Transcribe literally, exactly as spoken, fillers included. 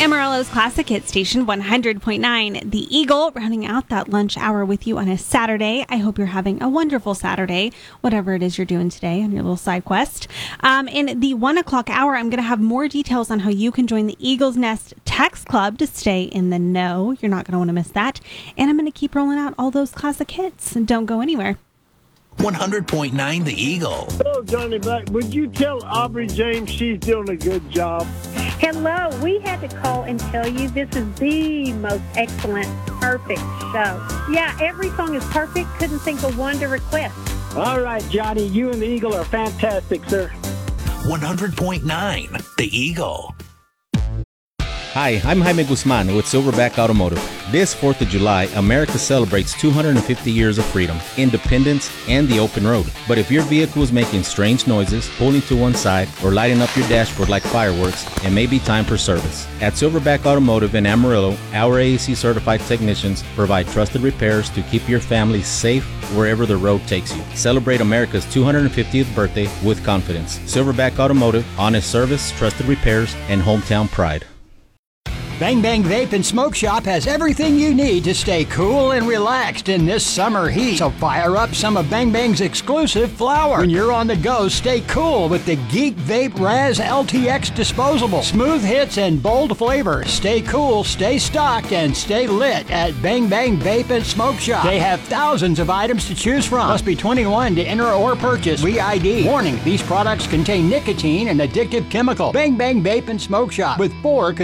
Amarillo's Classic Hit Station one hundred point nine. The Eagle, rounding out that lunch hour with you on a Saturday. I hope you're having a wonderful Saturday, whatever it is you're doing today on your little side quest. Um, in the one o'clock hour, I'm going to have more details on how you can join the Eagle's Nest Text Club to stay in the know. You're not going to want to miss that. And I'm going to keep rolling out all those classic hits. And don't go anywhere. one hundred point nine The Eagle. Hello, Johnny Black. Would you tell Aubrey James she's doing a good job? Hello. We had to call and tell you this is the most excellent, perfect show. Yeah, every song is perfect. Couldn't think of one to request. All right, Johnny. You and the Eagle are fantastic, sir. one hundred point nine The Eagle. Hi, I'm Jaime Guzman with Silverback Automotive. This fourth of July, America celebrates two hundred fifty years of freedom, independence, and the open road. But if your vehicle is making strange noises, pulling to one side, or lighting up your dashboard like fireworks, it may be time for service. At Silverback Automotive in Amarillo, our A A C-certified technicians provide trusted repairs to keep your family safe wherever the road takes you. Celebrate America's two hundred fiftieth birthday with confidence. Silverback Automotive, honest service, trusted repairs, and hometown pride. Bang Bang Vape and Smoke Shop has everything you need to stay cool and relaxed in this summer heat. So fire up some of Bang Bang's exclusive flower. When you're on the go, stay cool with the Geek Vape Raz L T X disposable. Smooth hits and bold flavors. Stay cool, stay stocked, and stay lit at Bang Bang Vape and Smoke Shop. They have thousands of items to choose from. Must be twenty-one to enter or purchase. We I D. Warning, these products contain nicotine and addictive chemical. Bang Bang Vape and Smoke Shop with four